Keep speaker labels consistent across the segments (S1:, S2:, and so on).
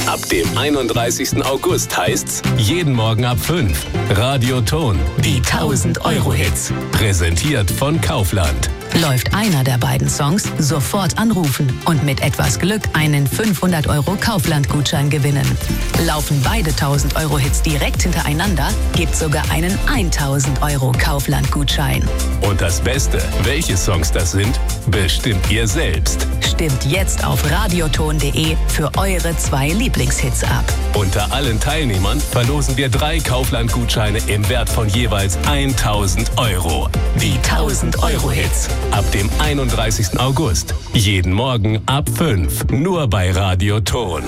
S1: Ab dem 31. August heißt's jeden Morgen ab 5. Radio Ton, die 1000-Euro-Hits. Präsentiert von Kaufland.
S2: Läuft einer der beiden Songs, sofort anrufen und mit etwas Glück einen 500 € Kaufland-Gutschein gewinnen. Laufen beide 1000-Euro-Hits direkt hintereinander, gibt's sogar einen 1000 € Kaufland-Gutschein.
S1: Und das Beste, welche Songs das sind, bestimmt ihr selbst.
S2: Stimmt jetzt auf radioton.de für eure 2 Lieblingshits ab.
S1: Unter allen Teilnehmern verlosen wir 3 Kaufland-Gutscheine im Wert von jeweils 1000 €. Die 1000-Euro-Hits. Ab dem 31. August. Jeden Morgen ab 5. Nur bei Radio Ton.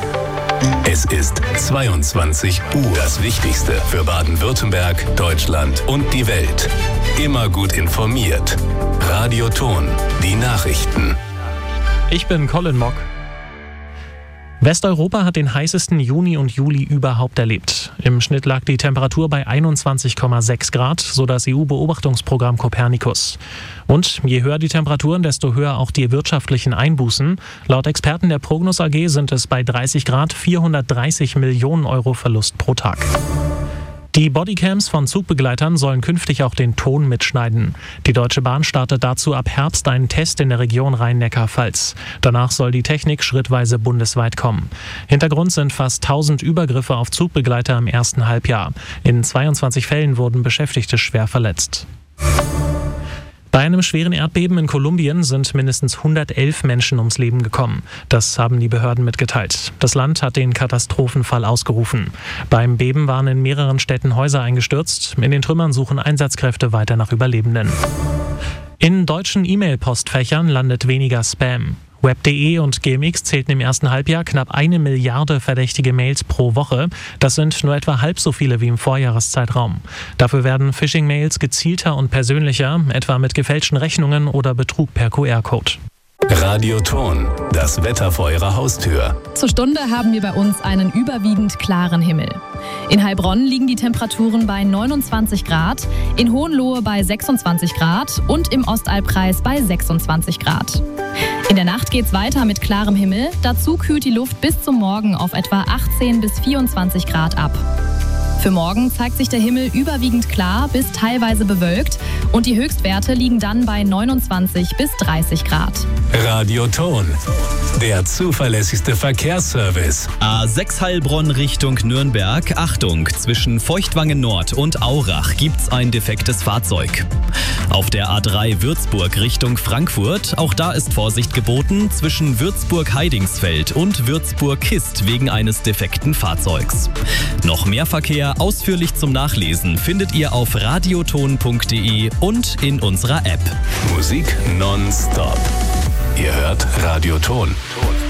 S1: Es ist 22 Uhr. Das Wichtigste für Baden-Württemberg, Deutschland und die Welt. Immer gut informiert. Radio Ton. Die Nachrichten.
S3: Ich bin Colin Mock. Westeuropa hat den heißesten Juni und Juli überhaupt erlebt. Im Schnitt lag die Temperatur bei 21,6 Grad, so das EU-Beobachtungsprogramm Copernicus. Und je höher die Temperaturen, desto höher auch die wirtschaftlichen Einbußen. Laut Experten der Prognos AG sind es bei 30 Grad 430 Millionen € Verlust pro Tag. Die Bodycams von Zugbegleitern sollen künftig auch den Ton mitschneiden. Die Deutsche Bahn startet dazu ab Herbst einen Test in der Region Rhein-Neckar-Pfalz. Danach soll die Technik schrittweise bundesweit kommen. Hintergrund sind fast 1000 Übergriffe auf Zugbegleiter im ersten Halbjahr. In 22 Fällen wurden Beschäftigte schwer verletzt. Bei einem schweren Erdbeben in Kolumbien sind mindestens 111 Menschen ums Leben gekommen. Das haben die Behörden mitgeteilt. Das Land hat den Katastrophenfall ausgerufen. Beim Beben waren in mehreren Städten Häuser eingestürzt. In den Trümmern suchen Einsatzkräfte weiter nach Überlebenden. In deutschen E-Mail-Postfächern landet weniger Spam. Web.de und GMX zählten im ersten Halbjahr knapp 1 Milliarde verdächtige Mails pro Woche. Das sind nur etwa halb so viele wie im Vorjahreszeitraum. Dafür werden Phishing-Mails gezielter und persönlicher, etwa mit gefälschten Rechnungen oder Betrug per QR-Code.
S1: Radio Ton, das Wetter vor Ihrer Haustür.
S4: Zur Stunde haben wir bei uns einen überwiegend klaren Himmel. In Heilbronn liegen die Temperaturen bei 29 Grad, in Hohenlohe bei 26 Grad und im Ostalbkreis bei 26 Grad. In der Nacht geht's weiter mit klarem Himmel. Dazu kühlt die Luft bis zum Morgen auf etwa 18 bis 24 Grad ab. Für morgen zeigt sich der Himmel überwiegend klar bis teilweise bewölkt und die Höchstwerte liegen dann bei 29 bis 30 Grad.
S1: Radio Ton, der zuverlässigste Verkehrsservice.
S5: A6 Heilbronn Richtung Nürnberg. Achtung, zwischen Feuchtwangen Nord und Aurach gibt's ein defektes Fahrzeug. Auf der A3 Würzburg Richtung Frankfurt, auch da ist Vorsicht geboten, zwischen Würzburg-Heidingsfeld und Würzburg-Kist wegen eines defekten Fahrzeugs. Noch mehr Verkehr ausführlich zum Nachlesen findet ihr auf radioton.de und in unserer App.
S1: Musik nonstop. Ihr hört Radio Ton.